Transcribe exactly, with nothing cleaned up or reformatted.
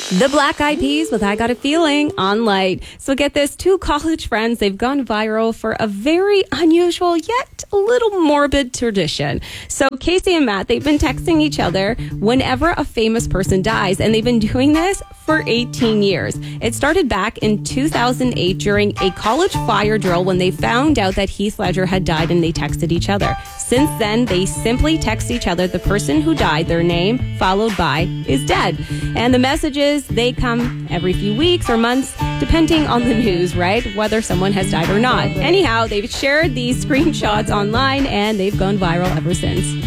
The Black Eyed Peas with I Got a Feeling on Light. So get this, two college friends, they've gone viral for a very unusual yet a little morbid tradition. So Casey and Matt, they've been texting each other whenever a famous person dies, and they've been doing this for eighteen years. It started back in two thousand eight during a college fire drill when they found out that Heath Ledger had died, and they texted each other. Since then, they simply text each other the person who died, their name, followed by is dead. And the messages, they come every few weeks or months, depending on the news, right? Whether someone has died or not. Anyhow, they've shared these screenshots online, and they've gone viral ever since.